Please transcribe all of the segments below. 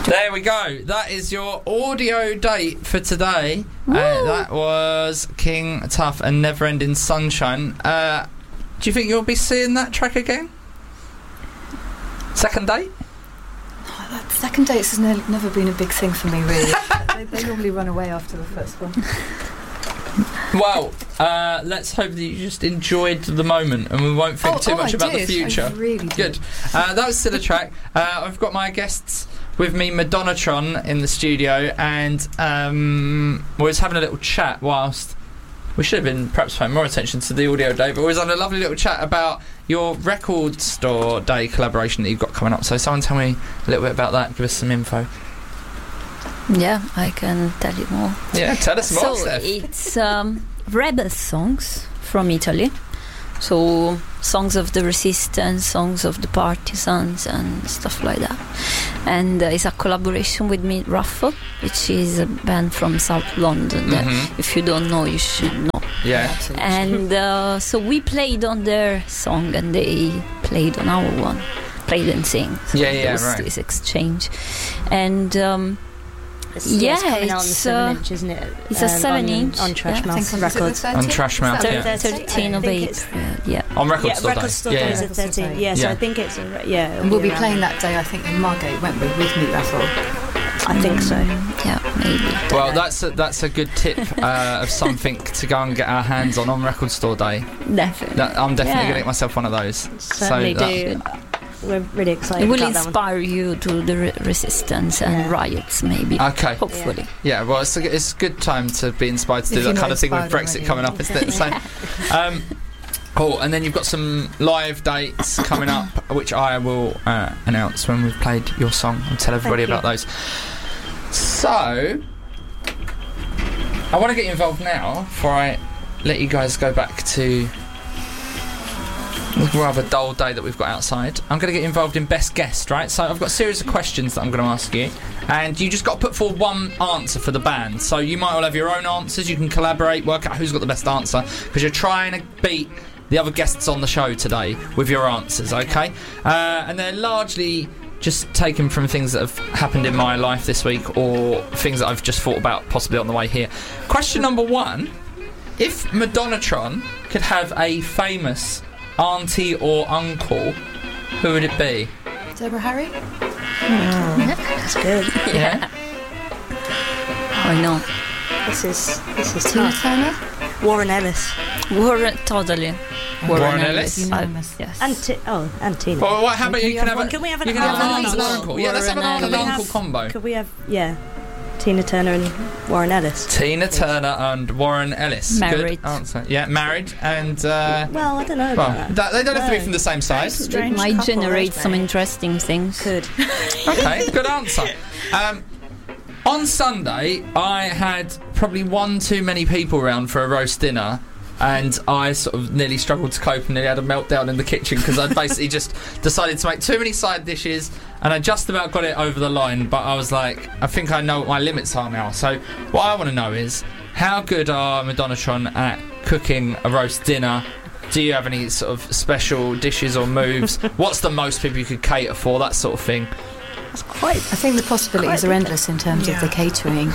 There we go. That is your audio date for today. That was King Tough and Never Ending Sunshine. Do you think you'll be seeing that track again? Second date? Oh, second dates has never been a big thing for me, really. they normally run away after the first one. Well, let's hope that you just enjoyed the moment and we won't think too much about the future. I really did. Good. That was still a track. I've got my guests with me, Madonnatron, in the studio, and we was having a little chat whilst we should have been perhaps paying more attention to the audio day, but we was on a lovely little chat about your record store day collaboration that you've got coming up. So someone tell me a little bit about that, give us some info. Yeah, I can tell you more. Yeah, tell us more, Steph. It's rebel songs from Italy. So songs of the resistance, songs of the partisans and stuff like that. And it's a collaboration with Meat Raffle, which is a band from South London that if you don't know, you should know. Yeah. Absolutely. And so we played on their song and they played on our one. Played and sing. So there was this exchange. And it's coming out on the 7-inch, isn't it? It's a 7-inch on Trash Mouth Records. On Trash Mouth, yeah. 13th of April, yeah. On Record Store Record Day. Store Day is the 13th. Yeah, so I think it's And we'll be playing that day, I think, in Margate, won't we, with Meat Raffle? I think so. Yeah, maybe. Well, that's a good tip of something to go and get our hands on Record Store Day. Definitely. I'm definitely going to get myself one of those. Certainly do. We're really excited. It will about inspire you to the resistance and riots, maybe. Okay. Hopefully. Yeah, well, it's a good time to be inspired to do that kind of thing with Brexit coming up, isn't it? So, cool. And then you've got some live dates coming up, which I will announce when we've played your song and tell everybody about those. So, I want to get you involved now before I let you guys go back to the rather dull day that we've got outside. I'm going to get involved in Best Guest, right? So I've got a series of questions that I'm going to ask you, and you just got to put forward one answer for the band. So you might all have your own answers. You can collaborate, work out who's got the best answer, because you're trying to beat the other guests on the show today with your answers, okay? And they're largely just taken from things that have happened in my life this week or things that I've just thought about possibly on the way here. Question number 1. If Madonnatron could have a famous auntie or uncle, who would it be? Deborah Harry? That's good. Yeah. I know. This is Tina tough. Turner? Warren Ellis. Totally. Warren Ellis? Unanimous. Yes. And Tina. Well, how about you can have Can we have an you can have an aunt aunt and and uncle? Yeah, let's have an aunt and Warren uncle combo. Could we have, Tina Turner and Warren Ellis? Tina Turner and Warren Ellis. Married. Good answer. Yeah, married and... well, I don't know about that. they don't have to be from the same side. It might generate some interesting things. Could. Okay, good answer. On Sunday, I had probably one too many people around for a roast dinner, and I sort of nearly struggled to cope and nearly had a meltdown in the kitchen because I'd basically just decided to make too many side dishes, and I just about got it over the line, but I was like, I think I know what my limits are now. So what I want to know is, how good are Madonnatron at cooking a roast dinner? Do you have any sort of special dishes or moves? What's the most people you could cater for? That sort of thing. I think the possibilities are endless in terms of the catering.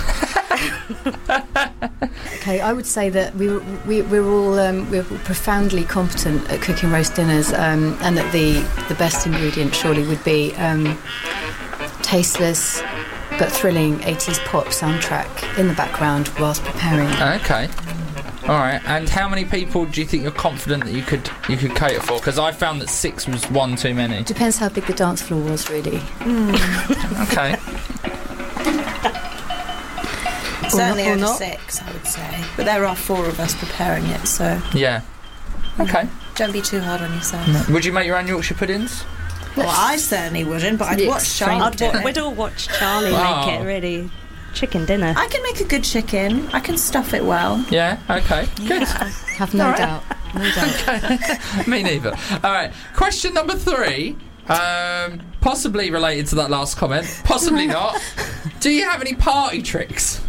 Okay, I would say that we're all we're profoundly competent at cooking roast dinners, and that the best ingredient surely would be tasteless but thrilling 80s pop soundtrack in the background whilst preparing. Okay. All right. And how many people do you think you're confident that you could cater for? Because I found that 6 was one too many. Depends how big the dance floor was, really. Okay. Certainly or over not. 6, I would say. But there are 4 of us preparing it, so Yeah. Okay. don't be too hard on yourself. Would you make your own Yorkshire puddings? Well, I certainly wouldn't, but I'd watch Charlie do it. We'd all watch Charlie Wow. make it really chicken dinner. I can make a good chicken. I can stuff it well. Yeah. Okay. Good. Have no doubt. No doubt. Me neither. All right. Question number 3. Possibly related to that last comment. Possibly not. Do you have any party tricks?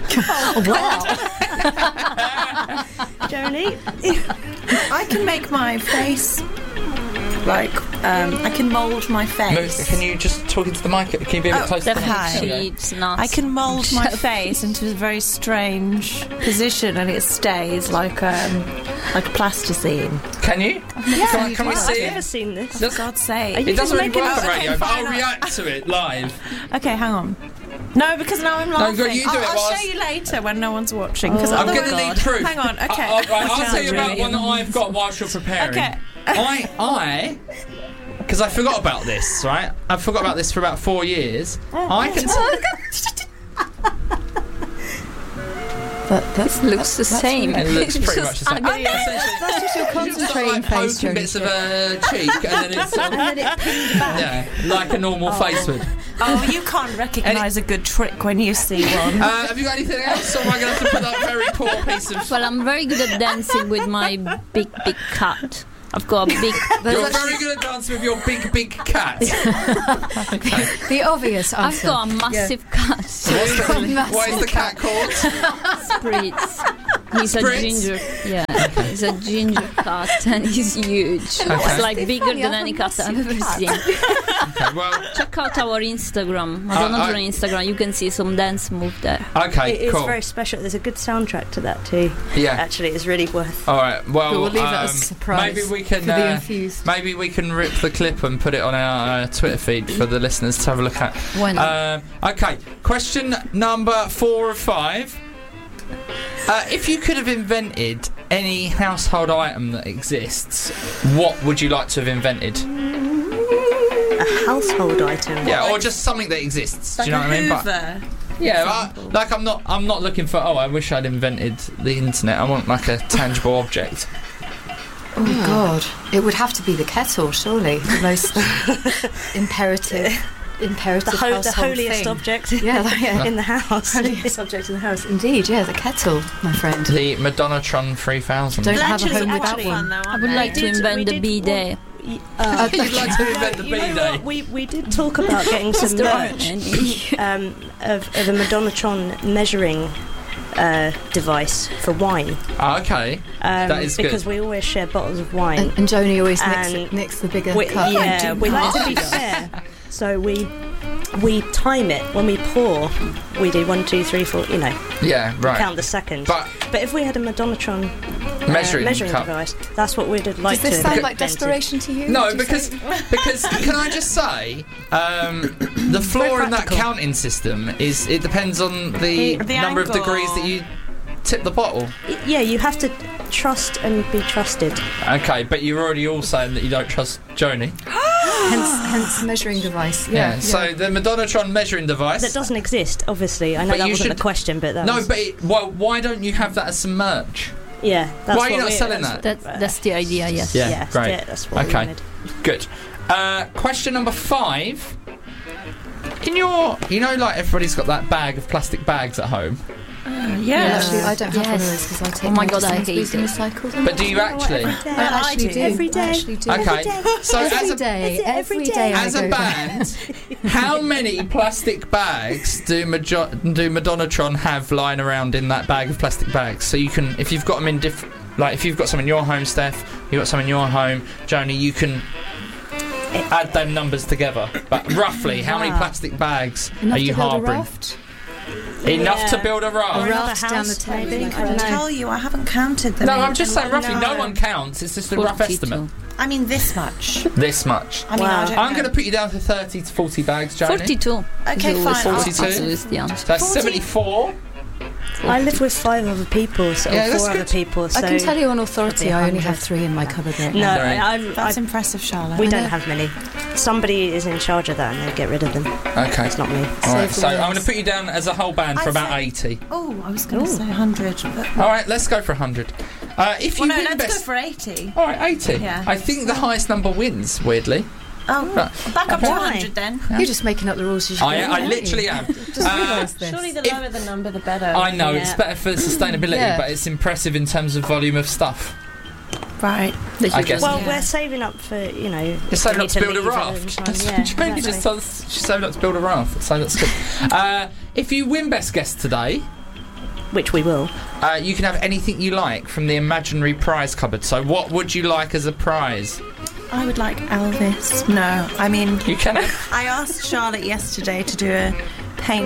Joni? I can make my face Like, I can mould my face. Can you just talk into the mic? Can you be a bit closer to the mic? Definitely, it's not. I can mould my face into a very strange position, and it stays like plasticine. Can you? Yeah. Can we see I've it? never seen this. For God's sake. It doesn't really making work up- on radio, Okay, but fine, I'll react to it live. Okay, hang on. No, because now I'm laughing. go, you do it I'll whilst- show you later when no one's watching. Because I'm going otherwise- to need proof. Hang on, okay. I'll tell you about really one that I've got whilst you're preparing. Okay. Because I forgot about this, right? I forgot about this for about 4 years. I can. But It looks the same. It looks pretty much the same. Ugly. that's just your concentrating face, poking bits of a cheek, and then it's like a normal face would. Oh, you can't recognise a good trick when you see one. Have you got anything else, or am I going to have to put that very poor piece of? Well, I'm very good at dancing with my big cat. I've got a big. You're very good at dancing with your big cat. Okay. the obvious I've answer. got a massive cat. What is the cat called? Spritz. He's a Spritz? ginger. Yeah, he's a ginger cat, and he's huge. It's like bigger than any cat I've ever seen. Okay, well, Check out our Instagram. I don't know if you're on Instagram. You can see some dance move there. okay, It is cool. very special. There's a good soundtrack to that too. Yeah. Actually, it's really worth. All right. Well, But we'll leave that as a surprise maybe we can. for the infused. Maybe we can rip the clip and put it on our Twitter feed for the listeners to have a look at. Why not? Okay, question number 4 of 5. If you could have invented any household item that exists, what would you like to have invented? A household item. Yeah, or just something that exists. Do you know what I mean? Hoover. Yeah, like I'm not looking for. Oh, I wish I'd invented the internet. I want like a tangible object. Oh God! It would have to be the kettle, surely. The most imperative The household holiest thing. object Yeah, in the house. holiest object in the house. Indeed, yeah, the kettle, my friend. The Madonnatron 3000. Don't have a Legends home are without actually one. fun, though, I aren't would they? like to invent the bidet. You'd like to invent the You know B-Day. what? We did talk about getting some merch of a Madonnatron measuring device for wine. Oh, okay. That is good. because we always share bottles of wine. And Joni always And nicks the bigger We, cup. yeah, we like to be fair. So we time it when we pour. We do 1, 2, 3, 4. You know, Yeah, right. count the seconds. But if we had a Madonnatron measuring cup. device, that's what we'd like Does this to. sound like invent. desperation to you? No, Would you because say? can I just say, the flaw in that practical. counting system is it depends on the number of angle. degrees that you tip the bottle. Yeah, you have to trust and be trusted. Okay, but you're already all saying that you don't trust Joni. hence measuring device. Yeah. So the Madonnatron measuring device. That doesn't exist, obviously. I know But that you wasn't should- the question, but that no, was, but why don't you have that as some merch? yeah. That's Why are you what not we- selling that's- that? That's the idea. Yes. Yeah, Yeah, great. that's what we Okay. wanted. Good. Question number 5. In your, like everybody's got that bag of plastic bags at home, Yeah. Actually, I don't have one of Yes. those because I take Oh my mine God, to I Sainsbury's hate and it. recycle them. but do you actually? Every day. I actually do. Every day. I actually do. Okay. So Every day. Every day. I as a go back. band, how many plastic bags do Madonnatron have lying around in that bag of plastic bags? So you can, if you've got them in different, like if you've got some in your home, Steph, you've got some in your home, Joni, you can add them numbers together. But roughly, how many plastic bags Enough are you to build a harbouring? raft? Enough to Yeah. build a A raft. Another raft down the house, Thames. maybe? like I don't that. know. Tell you, I haven't counted them. No, I'm just saying roughly. No No. one counts. It's just a rough 42. estimate. I mean, this much. This much. I mean, Wow. I don't I'm know. going to put you down to 30 to 40 bags, Joni. 42. Okay, So fine. 42? is the answer. That's 40. 74. I live with 5 other people, so Yeah, or that's 4 other good. people. So I can tell you on authority, I only 100. have 3 in my cupboard right no, now. Right. That's impressive, Charlotte. we I don't know. have many. Somebody is in charge of that, and they get rid of them. Okay. It's not me. All right, Save the so I'm world. going to put you down as a whole band for I'd about say- 80. Oh, I was going to Ooh. say 100. But, All right, let's go for 100. If you well, no, win let's best... go for 80. All right, 80. Yeah. I think the highest number wins, weirdly. Oh, Right. back up to Why? 100 then. You're just making up the rules as you go, I aren't literally you? am. Just realised this. Surely the If- lower the number, the better. I know, it's Yeah. better for sustainability, Yeah. but it's impressive in terms of volume of stuff. Right. I guess. Well, Yeah. we're saving up for, you know. You're saving we up to need build a leave at raft. any time. That's Yeah, what Joni just exactly. told us. She's saving up to build a raft, so that's good. If you win Best Guest today, Which we will. you can have anything you like from the imaginary prize cupboard. So what would you like as a prize? I would like Elvis. No, I mean, You can. I asked Charlotte yesterday to do a paint,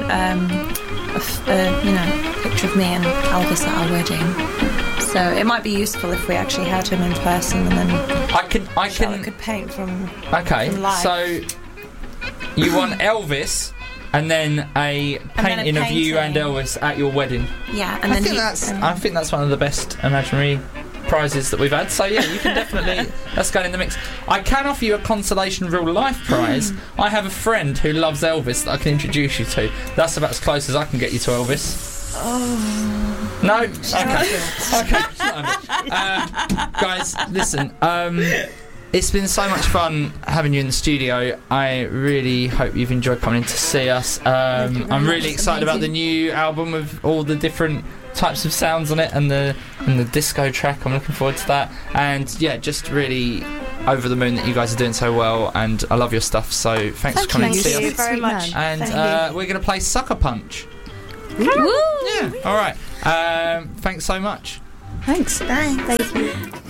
picture of me and Elvis at our wedding. So it might be useful if we actually had him in person, and then Charlotte could paint from. Okay, from life. so you want Elvis, and then a painting of you and painting. Elvis at your wedding. Yeah, and I then think that's one of the best imaginary prizes that we've had. So yeah, you can definitely let's go in the mix. I can offer you a consolation real life prize. I have a friend who loves Elvis that I can introduce you to. That's about as close as I can get you to Elvis. Oh no, okay. Guys, listen. It's been so much fun having you in the studio. I really hope you've enjoyed coming in to see us. I'm really excited about the new album with all the different types of sounds on it, and the disco track. I'm looking forward to that. And yeah, just really over the moon that you guys are doing so well, and I love your stuff. So thanks for coming to see us. Thank you very much. And we're going to play Sucker Punch. Woo! Yeah. All right. Thanks so much. Thanks. Thank you.